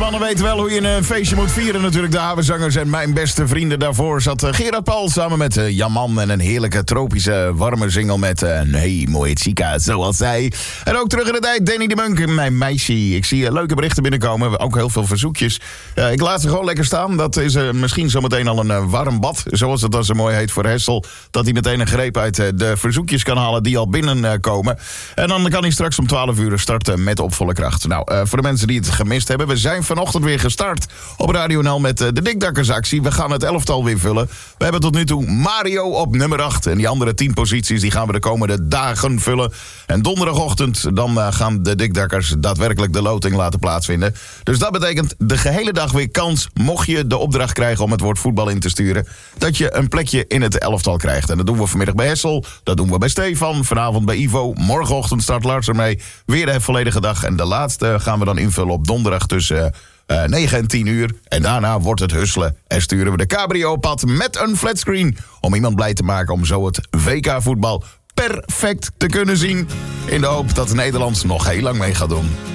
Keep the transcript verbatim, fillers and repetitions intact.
mannen weten wel hoe je een feestje moet vieren natuurlijk. De havenzangers en mijn beste vrienden. Daarvoor zat Gerard Paul samen met uh, Jan Man en een heerlijke tropische warme single met uh, een hey, mooie chica, zoals zij. En ook terug in de tijd, Danny de Munk, mijn meisje. Ik zie uh, leuke berichten binnenkomen, ook heel veel verzoekjes. Uh, ik laat ze gewoon lekker staan. Dat is uh, misschien zometeen al een uh, warm bad, zoals het dan zo mooi heet voor Hessel. Dat hij meteen een greep uit uh, de verzoekjes kan halen die al binnenkomen. Uh, en dan kan hij straks om twaalf uur starten met op volle kracht. Nou, uh, voor de mensen die het gemist hebben, we zijn vanochtend weer gestart op Radio N L met uh, de Dikdakkersactie. We gaan het elftal weer vullen. We hebben tot nu toe Mario op nummer acht. En die andere tien posities die gaan we de komende dagen vullen. En donderdagochtend dan uh, gaan de Dikdakkers daadwerkelijk de loting laten plaatsvinden. Dus dat betekent de gehele dag weer kans, mocht je de opdracht krijgen om het woord voetbal in te sturen, dat je een plekje in het elftal krijgt. En dat doen we vanmiddag bij Hessel, dat doen we bij Stefan, vanavond bij Ivo. Morgenochtend start Lars ermee. Weer de volledige dag. En de laatste gaan we dan invullen op donderdag tussen uh, negen en tien uur. En daarna wordt het husselen en sturen we de cabrio op pad met een flatscreen om iemand blij te maken om zo het W K-voetbal perfect te kunnen zien. In de hoop dat Nederland nog heel lang mee gaat doen.